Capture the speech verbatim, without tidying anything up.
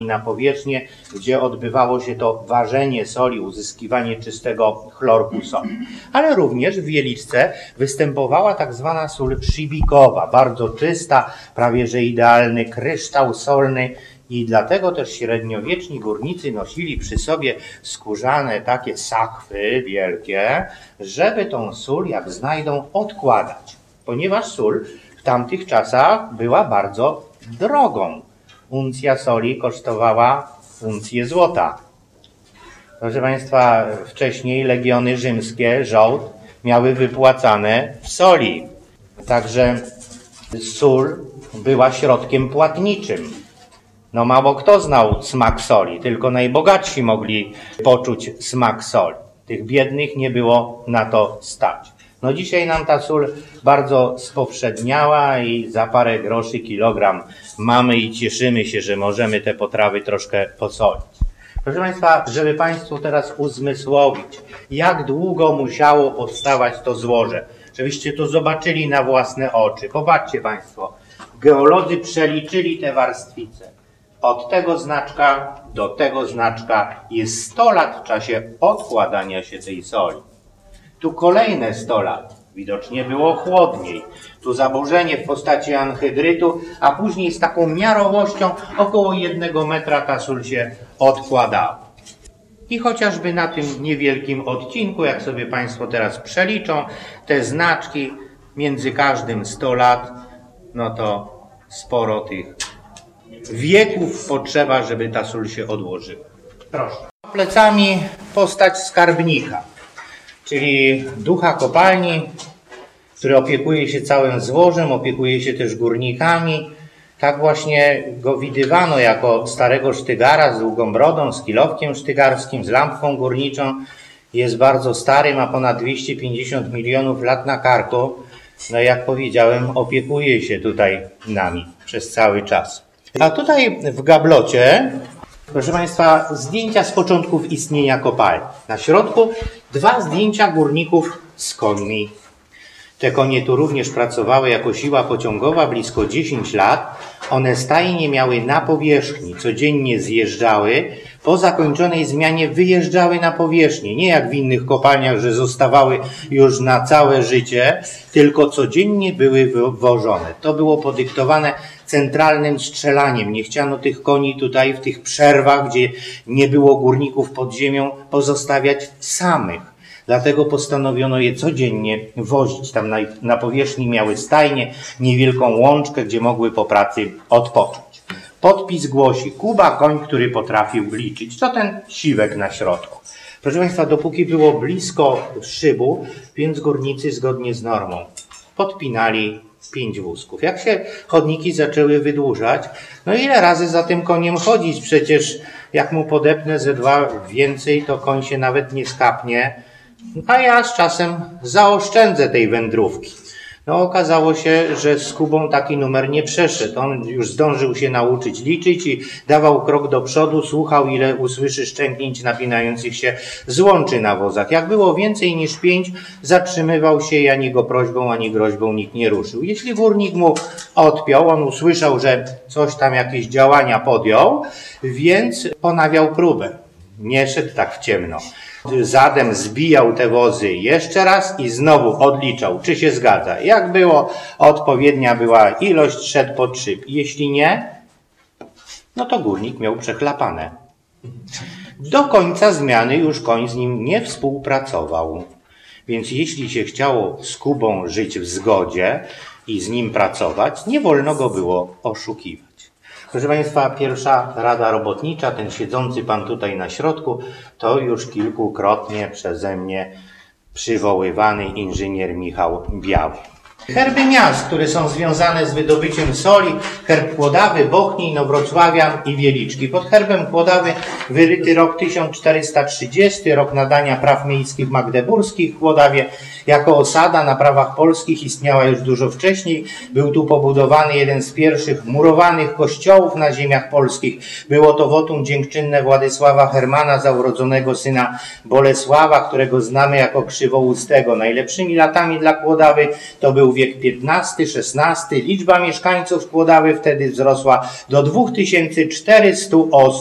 na powierzchnię, gdzie odbywało się to ważenie soli, uzyskiwanie czystego chlorku soli. Ale również w Wieliczce występowała tak zwana sól przybikowa, bardzo czysta, prawie że idealny kryształ solny i dlatego też średniowieczni górnicy nosili przy sobie skórzane takie sachwy wielkie, żeby tą sól, jak znajdą, odkładać. Ponieważ sól w tamtych czasach była bardzo drogą. Uncja soli kosztowała uncję złota. Proszę Państwa, wcześniej legiony rzymskie, żołd, miały wypłacane w soli. Także sól była środkiem płatniczym. No mało kto znał smak soli, tylko najbogatsi mogli poczuć smak soli. Tych biednych nie było na to stać. No dzisiaj nam ta sól bardzo spowszedniała i za parę groszy kilogram mamy i cieszymy się, że możemy te potrawy troszkę posolić. Proszę Państwa, żeby Państwu teraz uzmysłowić, jak długo musiało powstawać to złoże, żebyście to zobaczyli na własne oczy. Popatrzcie Państwo, geolodzy przeliczyli te warstwice. Od tego znaczka do tego znaczka jest sto lat w czasie odkładania się tej soli. Tu kolejne sto lat. Widocznie było chłodniej. Tu zaburzenie w postaci anhydrytu, a później z taką miarowością około jednego metra ta sól się odkładała. I chociażby na tym niewielkim odcinku, jak sobie Państwo teraz przeliczą, te znaczki między każdym sto lat, no to sporo tych wieków potrzeba, żeby ta sól się odłożyła. Proszę. Plecami postać skarbnika, czyli ducha kopalni, który opiekuje się całym złożem, opiekuje się też górnikami. Tak właśnie go widywano jako starego sztygara z długą brodą, z kilowkiem sztygarskim, z lampką górniczą. Jest bardzo stary, ma ponad dwieście pięćdziesiąt milionów lat na karku. No jak powiedziałem, opiekuje się tutaj nami przez cały czas. A tutaj w gablocie, proszę Państwa, zdjęcia z początków istnienia kopalni. Na środku dwa zdjęcia górników z końmi. Te konie tu również pracowały jako siła pociągowa blisko dziesięć lat. One stajnie miały na powierzchni, codziennie zjeżdżały, po zakończonej zmianie wyjeżdżały na powierzchnię. Nie jak w innych kopalniach, że zostawały już na całe życie, tylko codziennie były wywożone. To było podyktowane centralnym strzelaniem. Nie chciano tych koni tutaj w tych przerwach, gdzie nie było górników pod ziemią, pozostawiać samych. Dlatego postanowiono je codziennie wozić. Tam na, na powierzchni miały stajnię, niewielką łączkę, gdzie mogły po pracy odpocząć. Podpis głosi: Kuba, koń, który potrafił liczyć. To ten siwek na środku. Proszę Państwa, dopóki było blisko szybu, więc górnicy zgodnie z normą podpinali pięć wózków. Jak się chodniki zaczęły wydłużać, no ile razy za tym koniem chodzić? Przecież jak mu podepnę ze dwa więcej, to koń się nawet nie skapnie. A ja z czasem zaoszczędzę tej wędrówki. No okazało się, że z Kubą taki numer nie przeszedł. On już zdążył się nauczyć liczyć i dawał krok do przodu, słuchał, ile usłyszy szczęknięć napinających się złączy na wozach. Jak było więcej niż pięć, zatrzymywał się i ani go prośbą, ani groźbą nikt nie ruszył. Jeśli górnik mu odpiął, on usłyszał, że coś tam, jakieś działania podjął, więc ponawiał próbę. Nie szedł tak w ciemno. Zadem zbijał te wozy jeszcze raz i znowu odliczał, czy się zgadza. Jak było, odpowiednia była ilość, szedł pod szyb. Jeśli nie, no to górnik miał przechlapane. Do końca zmiany już koń z nim nie współpracował. Więc jeśli się chciało z Kubą żyć w zgodzie i z nim pracować, nie wolno go było oszukiwać. Proszę Państwa, pierwsza Rada Robotnicza, ten siedzący pan tutaj na środku, to już kilkukrotnie przeze mnie przywoływany inżynier Michał Biały. Herby miast, które są związane z wydobyciem soli, herb Kłodawy, Bochni, Inowrocławia i Wieliczki. Pod herbem Kłodawy wyryty rok tysiąc czterysta trzydziesty, rok nadania praw miejskich magdeburskich w Kłodawie jako osada na prawach polskich istniała już dużo wcześniej. Był tu pobudowany jeden z pierwszych murowanych kościołów na ziemiach polskich. Było to wotum dziękczynne Władysława Hermana za urodzonego syna Bolesława, którego znamy jako Krzywoustego. Najlepszymi latami dla Kłodawy to był wiek piętnasty, szesnasty. Liczba mieszkańców Kłodawy wtedy wzrosła do dwóch tysięcy czterystu osób.